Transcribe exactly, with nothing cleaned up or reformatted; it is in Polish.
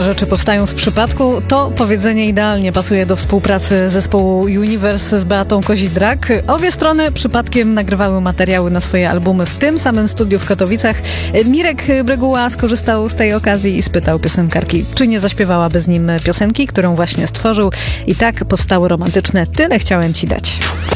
rzeczy powstają z przypadku, to powiedzenie idealnie pasuje do współpracy zespołu Universe z Beatą Kozidrak. Obie strony przypadkiem nagrywały materiały na swoje albumy w tym samym studiu w Katowicach. Mirek Bryguła skorzystał z tej okazji i spytał piosenkarki, czy nie zaśpiewałaby z nim piosenki, którą właśnie stworzył. I tak powstało romantyczne Tyle chciałem ci dać.